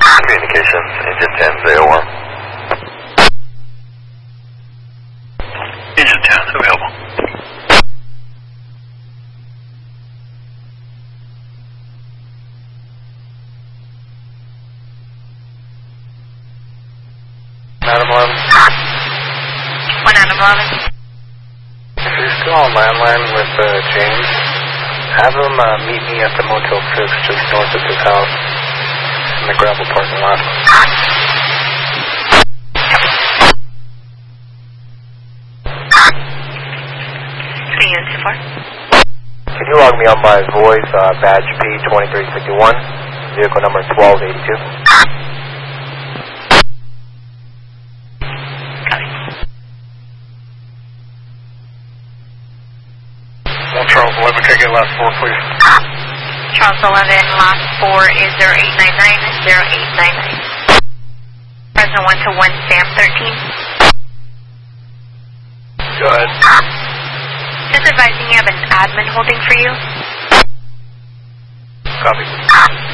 Communications, engine 10's AOR. Engine 10's available. Adam 11. 1 Adam 11. If you're still on landline with James, have him meet me at the Motel 6 just north of his house in the gravel parking lot. So far. Can you log me on my voice, badge P2351, vehicle number 1282? Charles 11, can I get last 4, please? Charles 11, last 4 is 0899, 0899. Present 1 to 1, Sam 13. Go ahead. Just advising you have an admin holding for you. Copy.